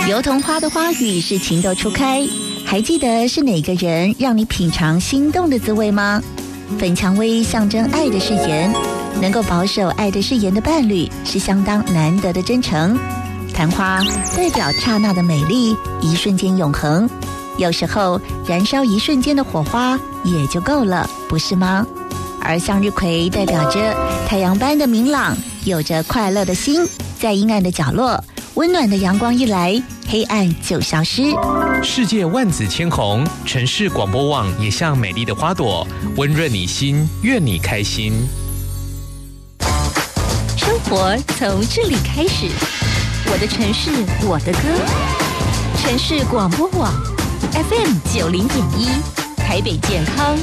油桐花的花语是情窦初开，还记得是哪个人让你品尝心动的滋味吗？粉蔷薇象征爱的誓言，能够保守爱的誓言的伴侣是相当难得的真诚。昙花代表刹那的美丽，一瞬间永恒。有时候燃烧一瞬间的火花也就够了，不是吗？而向日葵代表着太阳般的明朗，有着快乐的心，在阴暗的角落，温暖的阳光一来，黑暗就消失。 世界万紫千红，城市广播网也像美丽的花朵，温润你心，愿你开心。 生活从这里开始，我的城市，我的歌。城市广播网 FM 90.1，台北健康